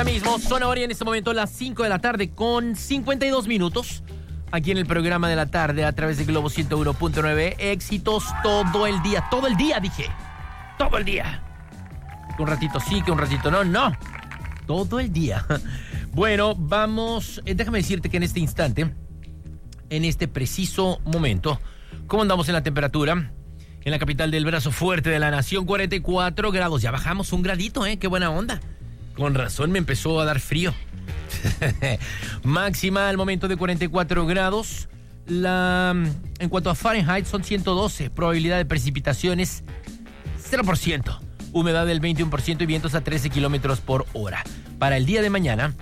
Ahora mismo son ahora en este momento las 5 de la tarde con 52 minutos. Aquí en el programa de la tarde a través de Globo 101.9. Éxitos todo el día. Todo el día, dije. Todo el día. Que un ratito sí, que un ratito no. No. Todo el día. Bueno, vamos. Déjame decirte que en este instante, en este preciso momento, ¿cómo andamos en la temperatura? En la capital del brazo fuerte de la nación, 44 grados. Ya bajamos un gradito, ¿eh? Qué buena onda. Con razón me empezó a dar frío. Máxima al momento de 44 grados. En cuanto a Fahrenheit son 112. Probabilidad de precipitaciones 0%. Humedad del 21% y vientos a 13 kilómetros por hora. Para el día de mañana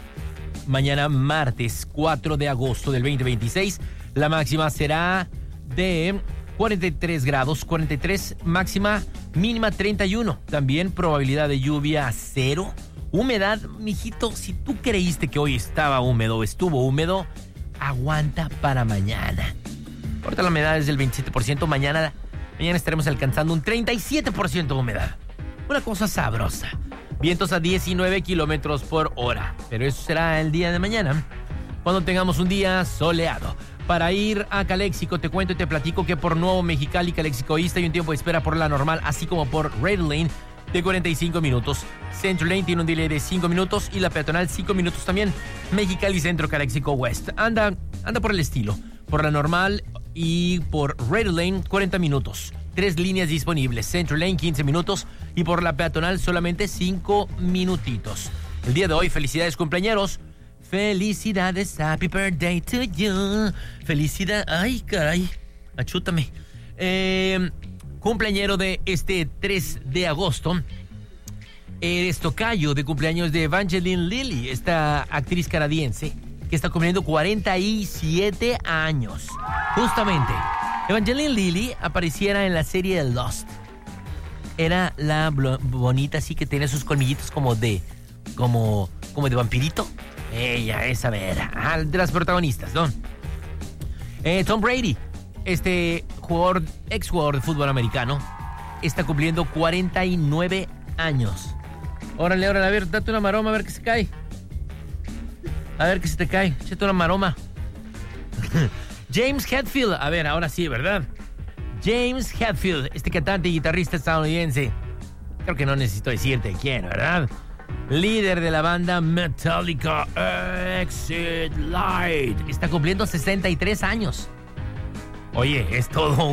martes 4 de agosto del 2026, la máxima será de 43 grados, 43 máxima, mínima 31. También probabilidad de lluvia 0. Humedad, mijito, si tú creíste que hoy estaba húmedo o estuvo húmedo, aguanta para mañana. Ahorita la humedad es del 27%, mañana estaremos alcanzando un 37% de humedad. Una cosa sabrosa. Vientos a 19 kilómetros por hora. Pero eso será el día de mañana, cuando tengamos un día soleado. Para ir a Calexico, te cuento y te platico que por Nuevo Mexicali, Calexico East hay un tiempo de espera por la normal, así como por Red Lane de 45 minutos. Central Lane tiene un delay de 5 minutos y la peatonal 5 minutos también. Mexicali Centro, Calexico West. Anda por el estilo. Por la normal y por Red Lane 40 minutos. 3 líneas disponibles. Central Lane 15 minutos y por la peatonal solamente 5 minutitos. El día de hoy, felicidades cumpleañeros. Felicidades, happy birthday to you. Felicidad, ay caray, achútame. Cumpleañero de este 3 de agosto. Es tocayo de cumpleaños de Evangeline Lilly, esta actriz canadiense que está cumpliendo 47 años. Justamente, Evangeline Lilly apareciera en la serie Lost. Era la bonita así que tenía sus colmillitos como de vampirito. Ella es, a ver, de las protagonistas, ¿no? Tom Brady, exjugador de fútbol americano, está cumpliendo 49 años. Órale, a ver, date una maroma, a ver qué se cae. A ver qué se te cae, échate una maroma. James Hetfield, a ver, ahora sí, ¿verdad? James Hetfield, cantante y guitarrista estadounidense. Creo que no necesito decirte quién, ¿verdad? Líder de la banda Metallica Exit Light. Está cumpliendo 63 años. Oye, es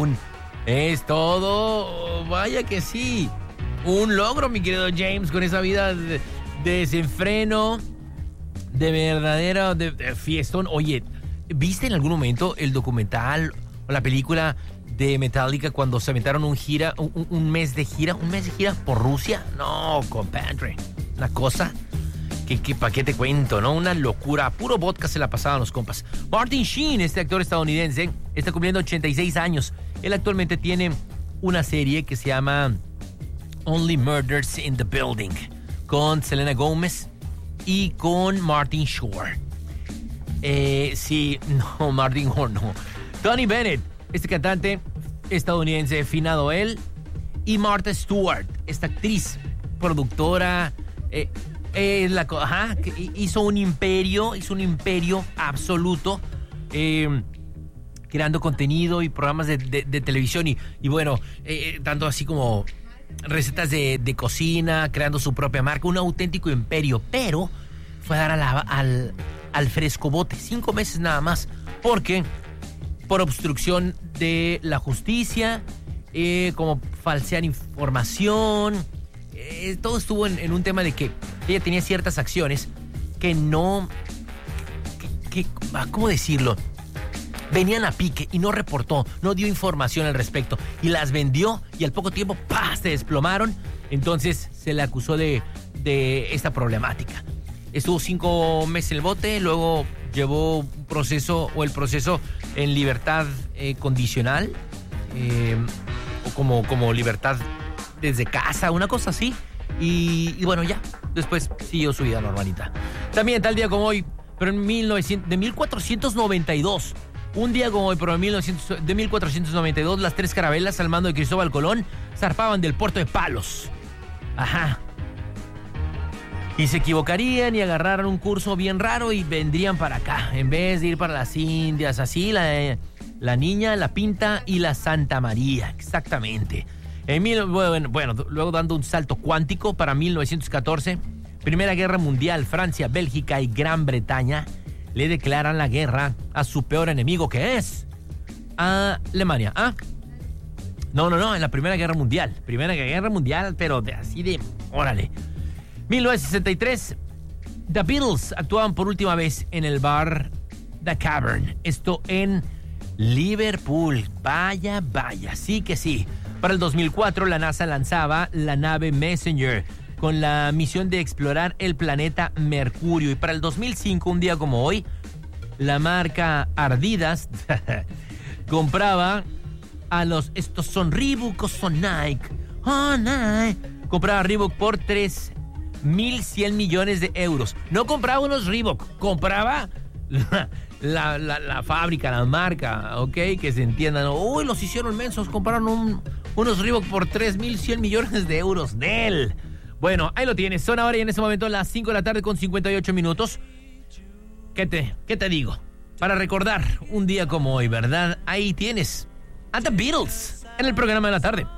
todo, vaya que sí. Un logro, mi querido James, con esa vida de desenfreno, de verdadero de fiestón. Oye, ¿viste en algún momento el documental o la película de Metallica cuando se aventaron un mes de gira por Rusia? No, compadre. Una cosa que ¿para qué te cuento, no? Una locura. Puro vodka se la pasaban los compas. Martin Sheen, actor estadounidense, está cumpliendo 86 años. Él actualmente tiene una serie que se llama Only Murders in the Building, con Selena Gomez y con Martin Short. Martin Short no. Tony Bennett, cantante estadounidense, finado él. Y Martha Stewart, esta actriz, productora, que hizo un imperio absoluto, creando contenido y programas de televisión y bueno, dando así como recetas de cocina, creando su propia marca, un auténtico imperio, pero fue a dar al frescobote 5 meses nada más, porque por obstrucción de la justicia, como falsear información, todo estuvo en un tema de que ella tenía ciertas acciones que no, ¿cómo decirlo? Venían a pique y no reportó, no dio información al respecto y las vendió y al poco tiempo se desplomaron. Entonces se le acusó de esta problemática. Estuvo 5 meses en el bote, luego llevó el proceso en libertad condicional, o como libertad desde casa, una cosa así. Y bueno, ya, después siguió su vida normalita. También tal día como hoy, pero de 1492, un día como hoy, pero de 1492, las 3 carabelas al mando de Cristóbal Colón zarpaban del puerto de Palos. Ajá. Y se equivocarían y agarraran un curso bien raro y vendrían para acá, en vez de ir para las Indias, así la Niña, la Pinta y la Santa María, exactamente. Luego dando un salto cuántico para 1914, Primera Guerra Mundial, Francia, Bélgica y Gran Bretaña le declaran la guerra a su peor enemigo, que es Alemania. No, en la Primera Guerra Mundial, pero así de, órale. 1963, The Beatles actuaban por última vez en el bar The Cavern, esto en Liverpool. Vaya, sí que sí. Para el 2004, la NASA lanzaba la nave Messenger con la misión de explorar el planeta Mercurio. Y para el 2005, un día como hoy, la marca Adidas compraba estos son Reebok o son Nike. Compraba Reebok por 3.100 millones de euros. No compraba unos Reebok, compraba la fábrica, la marca, ¿ok? Que se entiendan. Uy, los hicieron mensos, compraron unos Reebok por 3.100 millones de euros. Nel. Bueno, ahí lo tienes. Son ahora y en este momento las 5 de la tarde con 58 minutos. ¿Qué te digo? Para recordar un día como hoy, ¿verdad? Ahí tienes a The Beatles en el programa de la tarde.